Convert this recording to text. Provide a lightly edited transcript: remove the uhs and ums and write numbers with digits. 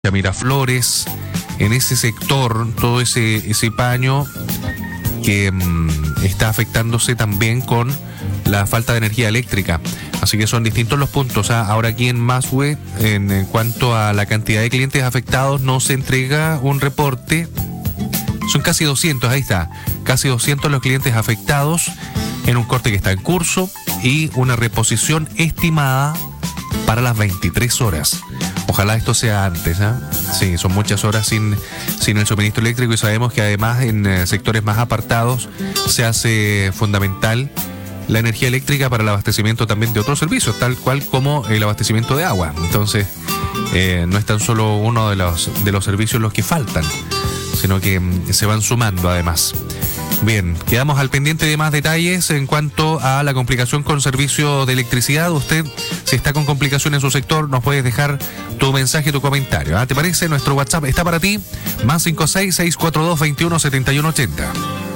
Miraflores, en ese sector, todo ese paño que está afectándose también con la falta de energía eléctrica. Así que son distintos los puntos. Ahora aquí en Masue, en cuanto a la cantidad de clientes afectados, no se entrega un reporte. Son casi 200, ahí está. Casi 200 los clientes afectados en un corte que está en curso y una reposición estimada para las 23 horas. Ojalá esto sea antes, ¿eh? Sí, son muchas horas sin el suministro eléctrico y sabemos que además en sectores más apartados se hace fundamental la energía eléctrica para el abastecimiento también de otros servicios, tal cual como el abastecimiento de agua. Entonces, no es tan solo uno de los servicios los que faltan, sino que se van sumando además. Bien, quedamos al pendiente de más detalles en cuanto a la complicación con servicio de electricidad. Usted, si está con complicación en su sector, nos puedes dejar tu mensaje, tu comentario. ¿Te parece? Nuestro WhatsApp está para ti, +56 642 21 71 80.